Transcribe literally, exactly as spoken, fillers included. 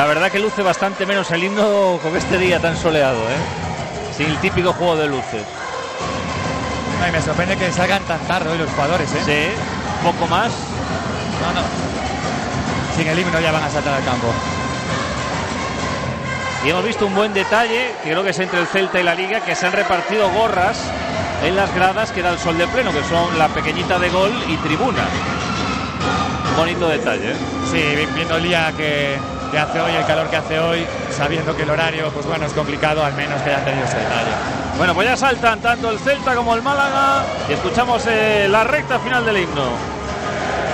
La verdad que luce bastante menos el himno con este día tan soleado, ¿eh? Sin el típico juego de luces. Ay, me sorprende que salgan tan tarde hoy los jugadores, ¿eh? Sí, poco más. No, no. Sin el himno ya van a saltar al campo. Y hemos visto un buen detalle, que creo que es entre el Celta y la Liga, que se han repartido gorras en las gradas que da el sol de pleno, que son la pequeñita de gol y tribuna. Bonito detalle, ¿eh? Sí, viendo el día que, que hace hoy, el calor que hace hoy, sabiendo que el horario, pues bueno, es complicado, al menos que hayan tenido ese detalle. Bueno, pues ya saltan tanto el Celta como el Málaga y escuchamos eh, la recta final del himno.